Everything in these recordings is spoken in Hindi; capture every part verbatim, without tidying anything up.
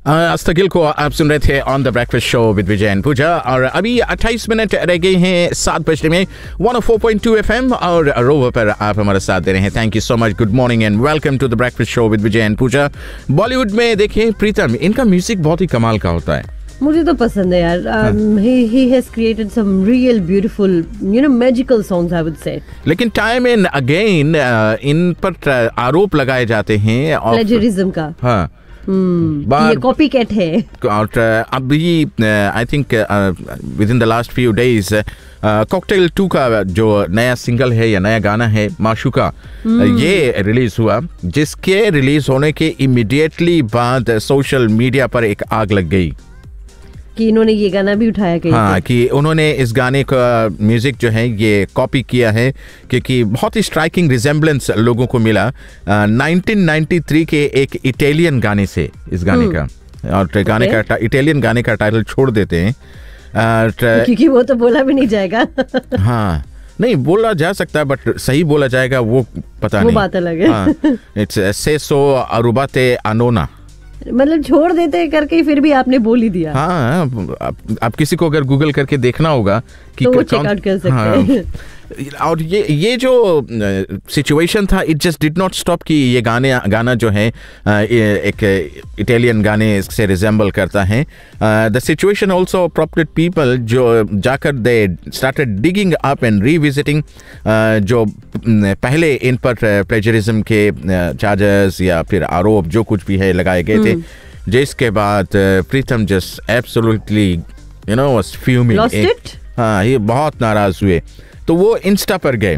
अस्तगिल को आप सुन रहे थे on the breakfast show with Vijay and पूजा। और अभी अट्ठाईस मिनट रह गए हैं सात बजने में। One O four point two FM और रोवर पर आप हमारा साथ दे रहे हैं। Thank you so much. Good morning and welcome to the breakfast show with Vijay and पूजा। बॉलीवुड में देखिए प्रीतम, इनका म्यूजिक बहुत ही कमाल का होता है। मुझे तो पसंद है यार। um, he he has created some real beautiful, you know, magical songs, I would say. लेकिन टाइम एंड अगेन इन पर आरोप लगाए जाते हैं प्लेजरिज्म का। हाँ, Hmm, ये कॉपी कैट है। और अभी I think with in the last few days cocktail to का जो नया सिंगल है या नया गाना है माशूका, hmm. ये रिलीज हुआ, जिसके रिलीज होने के इमीडिएटली बाद सोशल मीडिया पर एक आग लग गई कि इन्होंने ये गाना भी उठाया कहीं। हाँ, कि उन्होंने इस गाने का म्यूजिक जो है ये कॉपी किया है, क्योंकि बहुत ही स्ट्राइकिंग रिजेम्बलेंस लोगों को मिला नाइनटीन नाइंटी थ्री के एक इटालियन गाने से इस गाने का। और गाने का इटालियन गाने का टाइटल छोड़ देते हैं क्योंकि वो तो बोला भी नहीं जाएगा। हाँ, नहीं बोला जा सकता है बट सही बोला जाएगा वो पता वो नहीं, बात अलग है। इट्स से सो अरुबाते अनोना, मतलब छोड़ देते करके फिर भी आपने बोल ही दिया। हाँ, आप, आप किसी को अगर गूगल करके देखना होगा कि तो वो चेकआउट कर सकते हाँ, हैं। और ये ये जो सिचुएशन था, it just did not stop कि ये गाने गाना जो है एक इटालियन गाने से रिजेंबल करता है। The situation also prompted people जो जाकर they started digging up and revisiting जो पहले इन पर प्लेजरिज्म के चार्जेस या फिर आरोप जो कुछ भी है लगाए गए थे, जिसके बाद प्रीतम just absolutely you know was fuming. हाँ, ये बहुत नाराज हुए, तो वो इंस्टा पर गए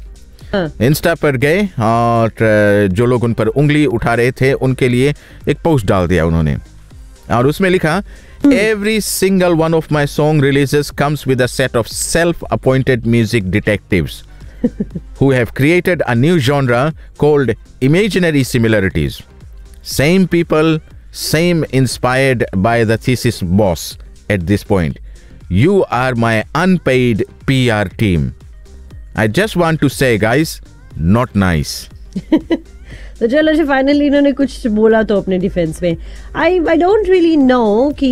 इंस्टा पर गए और जो लोग उन पर उंगली उठा रहे थे उनके लिए एक पोस्ट डाल दिया उन्होंने, और उसमें लिखा, every single one of my song releases comes with a set of self appointed music detectives who have created a new genre called imaginary similarities. Same people, same inspired by the thesis boss at this point. You are my unpaid P R team. I just want to say, guys, not nice. तो चलो जी, फाइनली इन्होंने कुछ बोला तो अपने डिफेंस में। आई आई डोंट रियली नो कि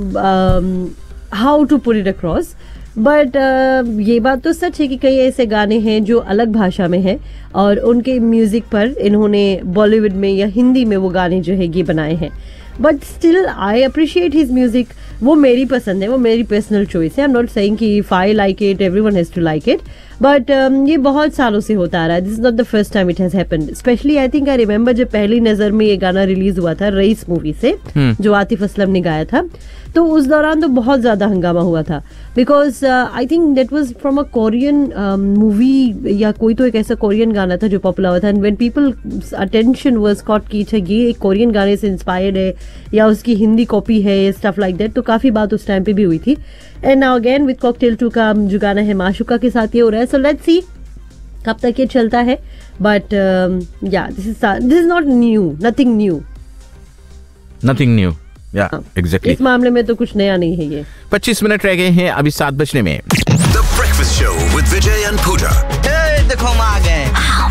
how to put it across, but ये बात तो सच है कि कई ऐसे गाने हैं जो अलग भाषा में हैं और उनके म्यूजिक पर इन्होंने बॉलीवुड में या हिंदी में वो गाने जो है ये बनाए हैं। But still I appreciate his music. वो मेरी पसंद है, वो मेरी पर्सनल चॉइस है। आई एम नॉट सेइंग कि if I like it everyone has to like it, but ये बहुत सालों से होता आ रहा है। This is not the first time it has happened. Specially I think I remember जब पहली नजर में ये गाना रिलीज हुआ था रईस मूवी से, जो आतिफ असलम ने गाया था, तो उस दौरान तो बहुत ज्यादा हंगामा हुआ था, because I think that was from a Korean movie या कोई तो एक ऐसा कोरियन गाना था जो पॉपुलर हुआ था। And when people attention was cot की ये एक कोरियन गाने से इंस्पायर्ड है या उसकी हिंदी कॉपी है, स्टफ लाइक दैट, तो काफी बात उस टाइम पे भी हुई थी। And now again with cocktail to का जो गाना है माशूका के साथ ये हो रहा है। सो लेट्स सी कब तक ये चलता है, बट या this is this is not new, nothing knew nothing new या एग्जैक्टली। इस मामले में तो कुछ नया नहीं है ये। पच्चीस मिनट रह गए हैं अभी सात बजने में। The Breakfast Show with Vijay and Pooja. Hey, देखो हम आ गए।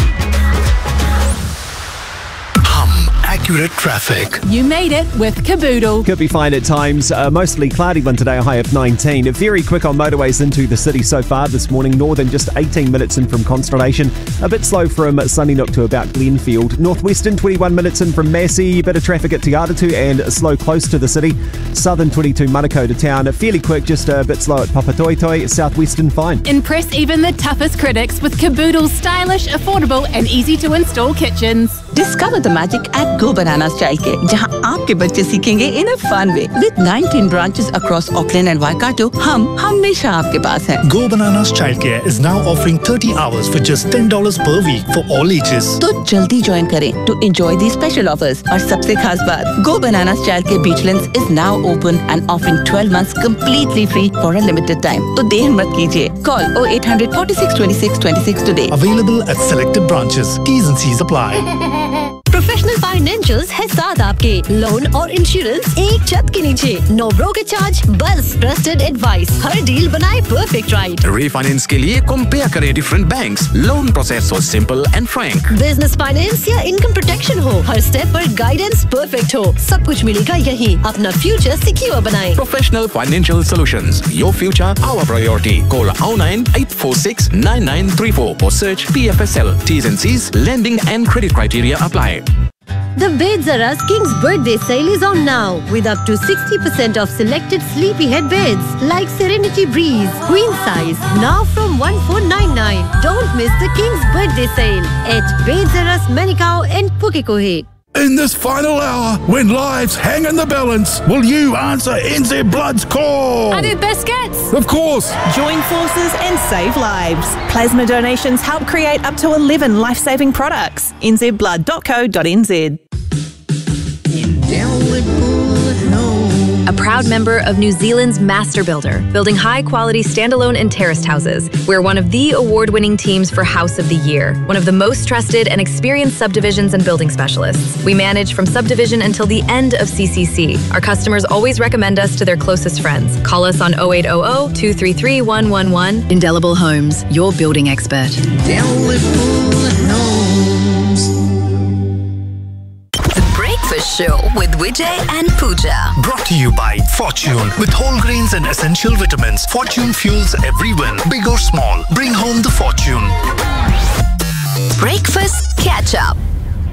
Accurate traffic. You made it with Caboodle. Could be fine at times. Uh, mostly cloudy one today, a high of nineteen. Very quick on motorways into the city so far this morning. Northern just eighteen minutes in from Constellation. A bit slow from Sunnyside to about Glenfield. Northwestern twenty-one minutes in from Massey. Bit of traffic at Te Aratau and slow close to the city. Southern twenty-two Manukau to town. Fairly quick, just a bit slow at Papatoetoe. Southwestern fine. Impress even the toughest critics with Caboodle's stylish, affordable and easy to install kitchens. Discover the magic at Go Bananas Childcare, जहां आपके बच्चे सीखेंगे in a fun way. With nineteen branches across Auckland and Waikato, हम हमेशा आपके पास हैं। Go Bananas Childcare is now offering thirty hours for just ten dollars per week for all ages. तो जल्दी ज्वाइन करें to enjoy these special offers। और सबसे खास बात, Go Bananas Childcare Beachlands is now open and offering twelve months completely free for a limited time. तो देर मत कीजिए। Call oh eight hundred forty-six twenty-six twenty-six today. Available at selected branches. T's and C's apply. Professional professional financials है साथ आपके। लोन और इंश्योरेंस एक छत के नीचे, नो ब्रोकर चार्ज, बस ट्रस्टेड एडवाइस। हर डील बनाए परफेक्ट राइट। रीफाइनेंस के लिए कंपेयर करें डिफरेंट बैंक्स। लोन प्रोसेस हो simple and Frank. Business finance या इनकम प्रोटेक्शन हो, हर स्टेप पर गाइडेंस परफेक्ट हो, सब कुछ मिलेगा यहीं। अपना फ्यूचर सिक्योर बनाएं। Professional Financial Solutions. Your future, our priority. Call oh nine eight four six nine nine three four or search P F S L. T's and C's, lending and credit criteria apply. The Beds Are Us King's birthday sale is on now with up to sixty percent off selected sleepyhead beds like Serenity Breeze, Queen Size, now from one four nine nine. Don't miss the King's birthday sale at Beds Are Us Manikau and Pukekohe. In this final hour, when lives hang in the balance, will you answer N Z Blood's call? I do biscuits. Of course. Join forces and save lives. Plasma donations help create up to eleven life-saving products. n z blood dot co dot n z. A proud member of New Zealand's Master Builder, building high-quality standalone and terraced houses. We're one of the award-winning teams for House of the Year, one of the most trusted and experienced subdivisions and building specialists. We manage from subdivision until the end of C C C. Our customers always recommend us to their closest friends. Call us on oh eight hundred, two three three, one one one. Indelible Homes, your building expert. Show with Vijay and Pooja. Brought to you by Fortune. With whole grains and essential vitamins, Fortune fuels every win. Big or small, bring home the fortune. Breakfast catch up.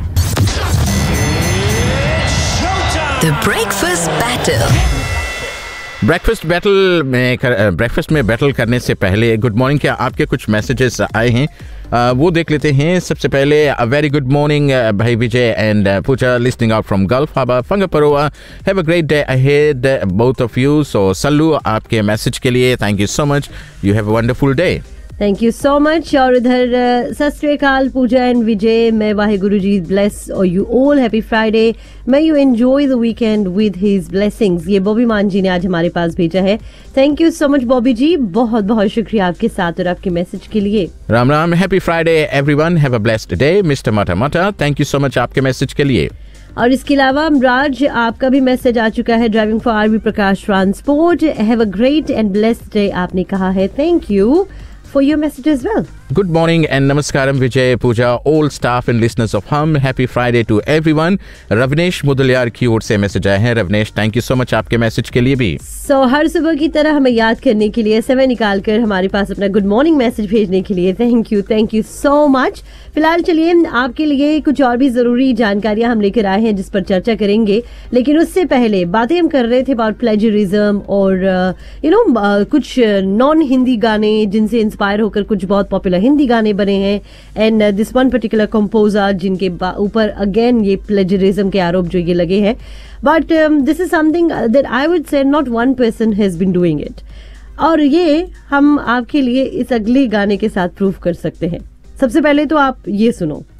The breakfast battle. Breakfast battle में ब्रेकफास्ट में बैटल करने से पहले गुड मॉर्निंग के आपके कुछ मैसेजेस आए हैं, आ, वो देख लेते हैं। सबसे पहले अ वेरी गुड मॉर्निंग भाई विजय and Puja, listening out from gulf harbour फंगपरोआ। Have a great day ahead both of you. सो सल्लू आपके मैसेज के लिए thank you so much. You have a wonderful day. Thank you so much. और इधर सत श्री अकाल पूजा एंड विजय, मैं वाहेगुरु जी ब्लेस और you all happy Friday, may you enjoy the weekend with his blessings. ये बॉबी मान जी ने आज हमारे पास भेजा है। Thank you so much Bobby जी, बहुत बहुत शुक्रिया आपके साथ और आपके मैसेज के लिए। Ram Ram, happy Friday everyone, have a blessed day. Mister Mata Mata, thank you so much आपके मैसेज के लिए। और इसके अलावा राज, आपका भी मैसेज आ चुका है। Driving for RV Prakash transport, have a great and blessed day आपने कहा है। Thank you for your message as well. Good morning and namaskaram Vijay, Pooja, all staff and listeners of Hum. Happy Friday to everyone. रवनेश Mudaliar की ओर से मैसेज आए हैं। रवनेश, थैंक यू सो मच आपके मैसेज के लिए भी। सो so, हर सुबह की तरह हमें याद करने के लिए समय निकाल कर हमारे पास अपना गुड मॉर्निंग मैसेज भेजने के लिए thank you thank you so much. फिलहाल चलिए आपके लिए कुछ और भी जरूरी जानकारियां हम लेकर आए हैं जिस पर चर्चा करेंगे, लेकिन उससे पहले बातें हम कर रहे थे अबाउट प्लेजरिज्म और यू नो कुछ नॉन हिंदी गाने जिनसे इंस्पायर होकर कुछ बहुत पॉपुलर हिंदी गाने बने हैं। And this one particular composer जिनके ऊपर अगेन ये प्लेजरिज्म के आरोप जो ये लगे हैं, but this is something that I would say not one person has been doing it, और ये हम आपके लिए इस अगले गाने के साथ प्रूव कर सकते हैं। सबसे पहले तो आप ये सुनो।